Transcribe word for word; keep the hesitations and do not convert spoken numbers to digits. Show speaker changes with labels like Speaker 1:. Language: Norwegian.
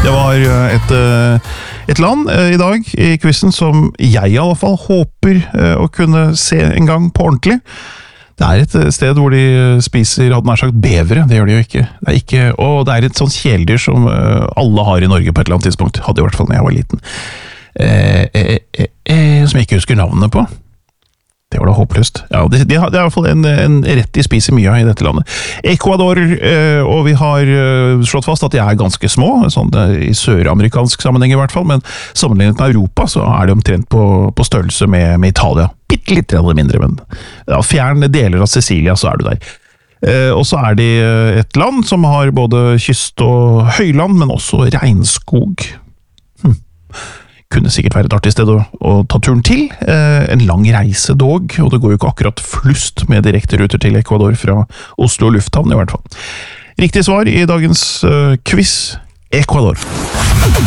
Speaker 1: Det var et, et land i dag i quizen som jeg i alle fall håper å kunne se en gang på ordentlig. Det er et sted hvor de spiser, hadde nær sagt, bevere, det gjør de jo ikke. Det er ikke, og det er et sånt kjæledyr som alle har i Norge på et eller annet tidspunkt, hadde i hvert fall når jeg var liten. Eh, eh, eh, eh, som jeg ikke husker navnet på. Det var da håpløst. Ja, det, det, det er i hvert fall en, en rett de spiser mye av i dette landet. Ecuador, eh, og vi har eh, slått fast at de er ganske små, sånn eh, i søramerikansk sammenheng i hvert fall, men sammenlignet med Europa så er de omtrent på, på størrelse med, med Italia. Bitte litt mindre, men ja, fjern deler av Sicilia så er du der. Eh, og så er de et land som har både kyst og høyland, men også regnskog. Hm. Kunne sikkert være et artig sted å, å ta turen til. Eh, en lang reise dog, og det går jo ikke akkurat flust med direkte ruter til Ecuador fra Oslo lufthavn i hvert fall. Riktig svar i dagens uh, quiz, Ecuador.